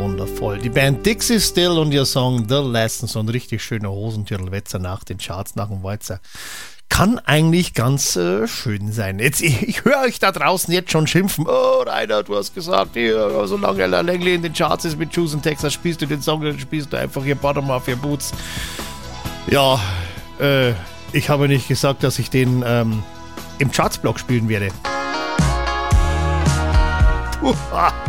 wundervoll. Die Band Dixie Still und ihr Song The Lesson, so ein richtig schöner Hosentürlwetzer nach den Charts, nach dem Walzer. Kann eigentlich ganz schön sein. Jetzt, ich höre euch da draußen jetzt schon schimpfen. Oh, Rainer, du hast gesagt, solange Ella Langley in den Charts ist mit Shoes in Texas, spielst du den Song, dann spielst du einfach hier Bottom of Your Boots. Ja, ich habe nicht gesagt, dass ich den im Chartsblock spielen werde.